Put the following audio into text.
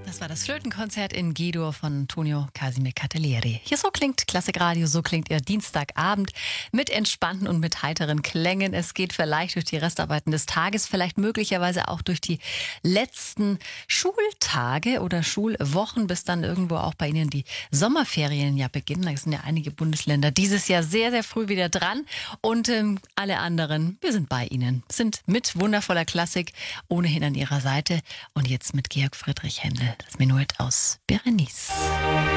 Das war das Flötenkonzert in G-Dur von Tonio Casimir Catalieri. Hier so klingt Klassikradio, so klingt Ihr Dienstagabend mit entspannten und mit heiteren Klängen. Es geht vielleicht durch die Restarbeiten des Tages, vielleicht möglicherweise auch durch die letzten Schultage oder Schulwochen, bis dann irgendwo auch bei Ihnen die Sommerferien ja beginnen. Da sind ja einige Bundesländer dieses Jahr sehr, sehr früh wieder dran. Und alle anderen, wir sind bei Ihnen, sind mit wundervoller Klassik ohnehin an Ihrer Seite. Und jetzt mit Georg Friedrich Händel. Das Menuett aus Berenice.